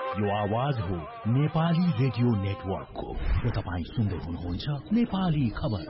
यो आवाज हो नेपाली रेडियो नेटवर्कको र तपाईं सुन्दै हुनुहुन्छ नेपाली खबर।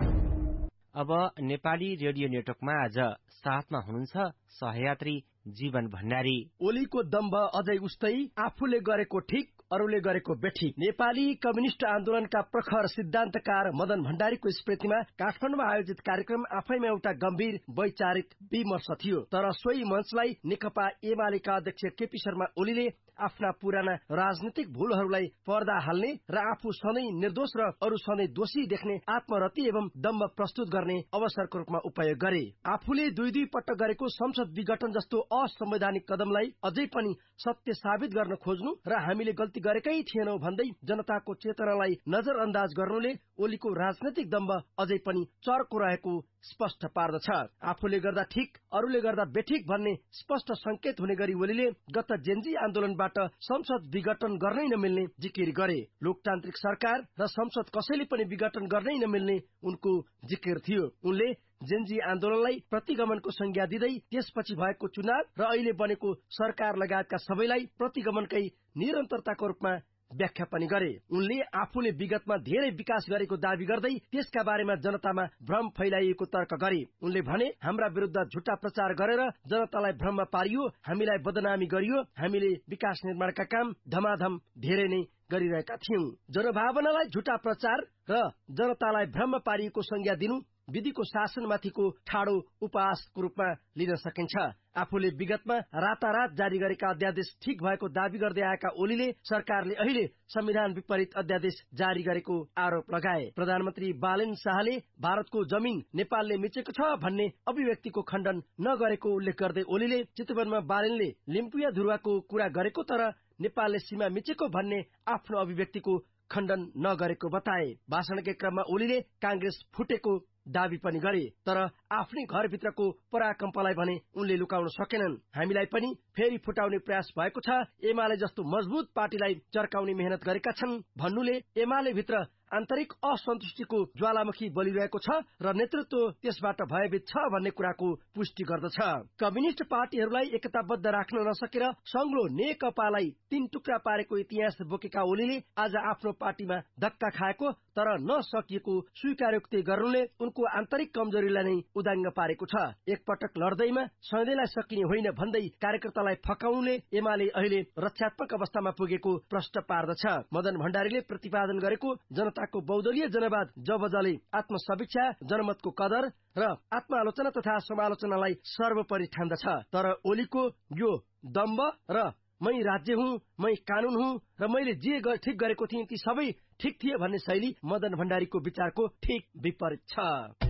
अब नेपाली रेडियो नेटवर्कमा आज साथमा हुनुहुन्छ सहयात्री जीवन भण्डारी। ओलीको दम्भ अझै उस्तै, आफूले गरेको ठिक अरूले गरेको बेठिक। नेपाली कम्युनिष्ट आन्दोलनका प्रखर सिद्धान्तकार मदन भण्डारीको स्मृतिमा काठमाडौँमा आयोजित कार्यक्रम आफैमा एउटा गम्भीर वैचारिक विमर्श थियो। तर सोही मञ्चलाई नेकपा एमालेका अध्यक्ष केपी शर्मा ओलीले आफ्ना पुराना राजनीतिक भूलहरूलाई पर्दा हाल्ने र आफू सधैँ निर्दोष र अरू सधैँ दोषी देख्ने आत्मरति एवं दम्भ प्रस्तुत गर्ने अवसरको रूपमा उपयोग गरे। आफूले दुई पटक गरेको संसद विघटन जस्तो असंवैधानिक कदमलाई अझै पनि सत्य साबित गर्न खोज्नु र हामीले गल्ती गरेकै थिएनौ भन्दै जनताको चेतनालाई नजरअन्दाज गर्नुले ओलीको राजनैतिक दम्भ अझै पनि चर्को रहेको स्पष्ट पार्दछ। आफूले गर्दा ठिक अरूले गर्दा बेठिक भन्ने स्पष्ट संकेत हुने गरी ओलीले गत जेन्जी आन्दोलनबाट संसद विघटन गर्नै नमिल्ने जिकिर गरे। लोकतान्त्रिक सरकार र संसद कसैले पनि विघटन गर्नै नमिल्ने उनको जिकिर थियो। उनले जेन्जी आन्दोलनलाई प्रतिगमनको संज्ञा दिँदै त्यसपछि भएको चुनाव र अहिले बनेको सरकार लगायतका सबैलाई प्रतिगमनकै निरन्तरताको रूपमा व्याख्या पनि गरे। उनले आफूले विगतमा धेरै विकास गरेको दावी गर्दै त्यसका बारेमा जनतामा भ्रम फैलाइएको तर्क गरे। उनले भने, हाम्रा विरुद्ध झुटा प्रचार गरेर जनतालाई भ्रममा पारियो, हामीलाई बदनामी गरियो, हामीले विकास निर्माणका काम धमाधम धेरै नै गरिरहेका थियौं। जनभावनालाई झुटा प्रचार र जनतालाई भ्रममा पारिएको संज्ञा दिनु विधिको शासनमाथिको ठाडो उपहासको रूपमा लिन सकिन्छ। आफूले विगतमा रातारात जारी गरेका अध्यादेश ठिक भएको दावी गर्दै आएका ओलीले सरकारले अहिले संविधान विपरीत अध्यादेश जारी गरेको आरोप लगाए। प्रधानमन्त्री बालेन शाहले भारतको जमिन नेपालले मिचेको छ भन्ने अभिव्यक्तिको खण्डन नगरेको उल्लेख गर्दै ओलीले चितवनमा बालेनले लिम्पुया धुरुवाको कुरा गरेको तर नेपालले सीमा मिचेको भन्ने आफ्नो अभिव्यक्तिको खण्डन नगरेको बताए। भाषणकै क्रममा ओलीले कांग्रेस फुटेको दावी पनि गरे, तर आफ्नै घरभित्रको पराकम्पलाई भने उनले लुकाउन सकेनन्। हामीलाई पनि फेरि फुटाउने प्रयास भएको छ, एमाले जस्तो मजबुत पार्टीलाई चर्काउने मेहनत गरेका छन् भन्नुले एमाले भित्र आन्तरिक असन्तुष्टिको ज्वालामुखी बलिरहेको छ र नेतृत्व त्यसबाट भयभीत छ भन्ने कुराको पुष्टि गर्दछ। कम्युनिष्ट पार्टीहरूलाई एकताबद्ध राख्न नसकेर संग्लो नेकपालाई 3 टुक्रा पारेको इतिहास बोकेका ओलीले आज आफ्नो पार्टीमा धक्का खाएको तर नसकिएको स्वीकारोक्ति गर्नुले उनको आन्तरिक कमजोरीलाई नै उदाङ्ग पारेको छ। एकपटक लड्दैमा सधैँलाई सकिने होइन भन्दै कार्यकर्तालाई फकाउनुले एमाले अहिले रक्षात्मक अवस्थामा पुगेको प्रश्न पार्दछ। मदन भण्डारीले प्रतिपादन गरेको जनताको बहुदलीय जनवाद जबजले आत्मसमीक्षा, जनमतको कदर र आत्मालोचना तथा समालोचनालाई सर्वोपरि ठान्दछ। तर ओलीको यो दम्भ र मै राज्य हुँ, मै कानून हुँ र मैले जे ठिक गरेको थिएँ ती सबै ठिक थिए भन्ने शैली मदन भण्डारीको विचारको ठिक विपरीत छ।